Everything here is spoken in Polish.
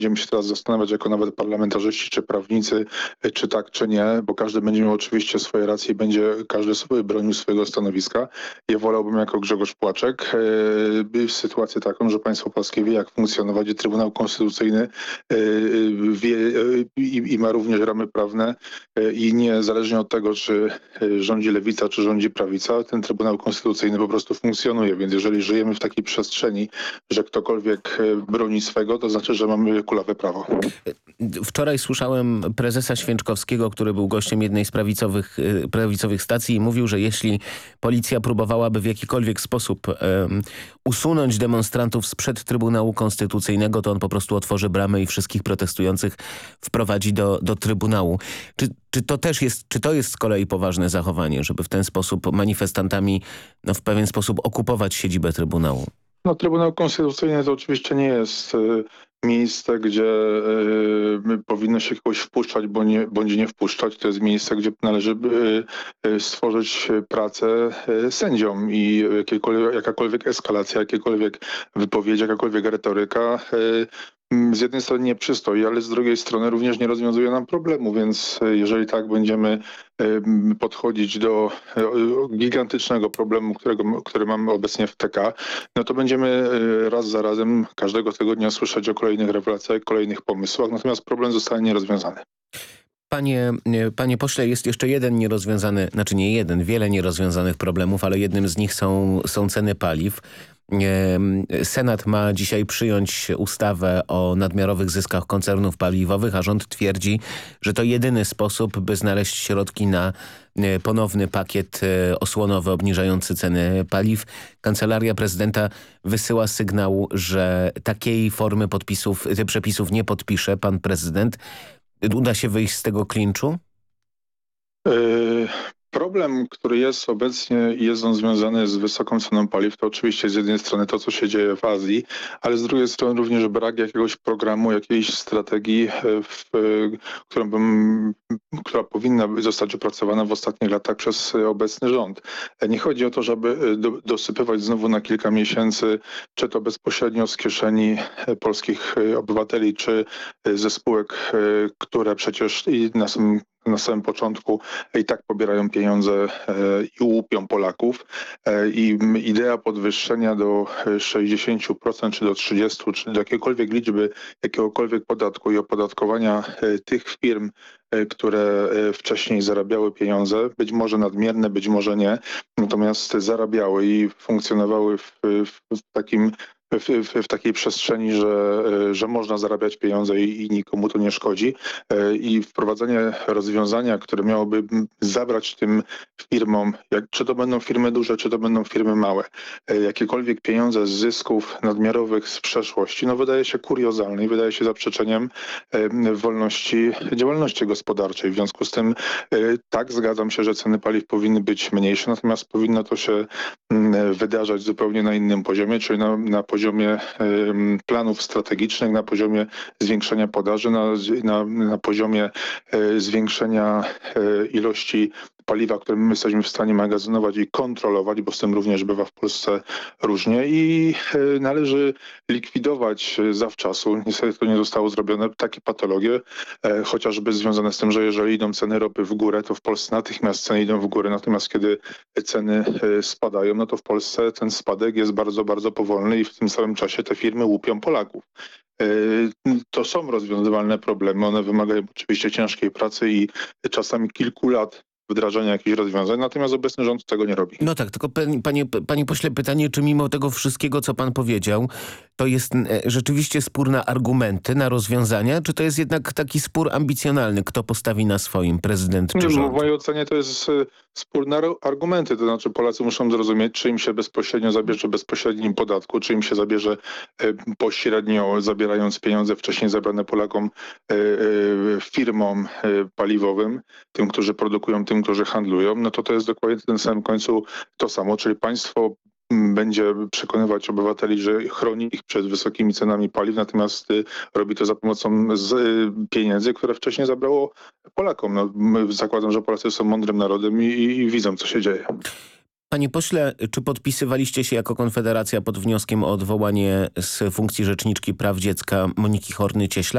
będziemy się teraz zastanawiać jako nawet parlamentarzyści czy prawnicy, czy tak, czy nie, bo każdy będzie miał oczywiście swoje racje i będzie każdy sobie bronił swojego stanowiska. Ja wolałbym jako Grzegorz Płaczek sytuację taką, że państwo polskie wie, jak funkcjonować i Trybunał Konstytucyjny wie i ma również ramy prawne i niezależnie od tego, czy rządzi lewica, czy rządzi prawica, ten Trybunał Konstytucyjny po prostu funkcjonuje, więc jeżeli żyjemy w takiej przestrzeni, że ktokolwiek broni swego, to znaczy, że mamy kulawe prawo. Wczoraj słyszałem prezesa Święczkowskiego, który był gościem jednej z prawicowych stacji i mówił, że jeśli policja próbowałaby w jakikolwiek sposób usunąć demonstrantów sprzed Trybunału Konstytucyjnego, to on po prostu otworzy bramę i wszystkich protestujących wprowadzi do Trybunału. Czy to jest z kolei poważne zachowanie, żeby w ten sposób manifestantami w pewien sposób okupować siedzibę Trybunału? No, Trybunał Konstytucyjny to oczywiście nie jest miejsce, gdzie powinno się kogoś wpuszczać bądź nie wpuszczać. To jest miejsce, gdzie należy stworzyć pracę sędziom i jakakolwiek eskalacja, jakiekolwiek wypowiedzi, jakakolwiek retoryka z jednej strony nie przystoi, ale z drugiej strony również nie rozwiązuje nam problemu, więc jeżeli tak będziemy podchodzić do gigantycznego problemu, który mamy obecnie w TK, no to będziemy raz za razem każdego tygodnia słyszeć o kolejnych rewelacjach, kolejnych pomysłach, natomiast problem zostanie nierozwiązany. Panie pośle, jest jeszcze jeden nierozwiązany, znaczy nie jeden, wiele nierozwiązanych problemów, ale jednym z nich są ceny paliw. Senat ma dzisiaj przyjąć ustawę o nadmiarowych zyskach koncernów paliwowych, a rząd twierdzi, że to jedyny sposób, by znaleźć środki na ponowny pakiet osłonowy obniżający ceny paliw. Kancelaria Prezydenta wysyła sygnał, że takiej formy przepisów nie podpisze pan prezydent. Uda się wyjść z tego klinczu? Problem, który jest obecnie i jest on związany z wysoką ceną paliw, to oczywiście z jednej strony to, co się dzieje w Azji, ale z drugiej strony również brak jakiegoś programu, jakiejś strategii, która powinna zostać opracowana w ostatnich latach przez obecny rząd. Nie chodzi o to, żeby dosypywać znowu na kilka miesięcy, czy to bezpośrednio z kieszeni polskich obywateli, czy ze spółek, które przecież na samym początku i tak pobierają pieniądze i łupią Polaków. I idea podwyższenia do 60% czy do 30%, czy do jakiejkolwiek liczby, jakiegokolwiek podatku i opodatkowania tych firm, które wcześniej zarabiały pieniądze, być może nadmierne, być może nie, natomiast zarabiały i funkcjonowały w takiej przestrzeni, że można zarabiać pieniądze i nikomu to nie szkodzi. I wprowadzenie rozwiązania, które miałoby zabrać tym firmom, czy to będą firmy duże, czy to będą firmy małe, jakiekolwiek pieniądze z zysków nadmiarowych z przeszłości, no wydaje się kuriozalne i wydaje się zaprzeczeniem wolności działalności gospodarczej. W związku z tym tak, zgadzam się, że ceny paliw powinny być mniejsze, natomiast powinno to się wydarzać zupełnie na innym poziomie, czyli na poziomie planów strategicznych, na poziomie zwiększenia podaży, na poziomie zwiększenia ilości paliwa, które my jesteśmy w stanie magazynować i kontrolować, bo z tym również bywa w Polsce różnie i należy likwidować zawczasu, niestety to nie zostało zrobione, takie patologie, chociażby związane z tym, że jeżeli idą ceny ropy w górę, to w Polsce natychmiast ceny idą w górę, natomiast kiedy ceny spadają, no to w Polsce ten spadek jest bardzo, bardzo powolny i w tym samym czasie te firmy łupią Polaków. To są rozwiązywalne problemy, one wymagają oczywiście ciężkiej pracy i czasami kilku lat wdrażania jakichś rozwiązań, natomiast obecny rząd tego nie robi. No tak, tylko panie pośle, pytanie, czy mimo tego wszystkiego, co pan powiedział, to jest rzeczywiście spór na argumenty, na rozwiązania, czy to jest jednak taki spór ambicjonalny, kto postawi na swoim, prezydent czy rząd? W mojej ocenie to jest spór na argumenty, to znaczy Polacy muszą zrozumieć, czy im się bezpośrednio zabierze bezpośrednim podatku, czy im się zabierze pośrednio, zabierając pieniądze wcześniej zabrane Polakom, firmom paliwowym, tym, którzy produkują, tym, którzy handlują, no to jest dokładnie na samym końcu to samo, czyli państwo będzie przekonywać obywateli, że chroni ich przed wysokimi cenami paliw, natomiast robi to za pomocą pieniędzy, które wcześniej zabrało Polakom. No, zakładam, że Polacy są mądrym narodem i widzą, co się dzieje. Panie pośle, czy podpisywaliście się jako Konfederacja pod wnioskiem o odwołanie z funkcji rzeczniczki praw dziecka Moniki Horny-Cieśla?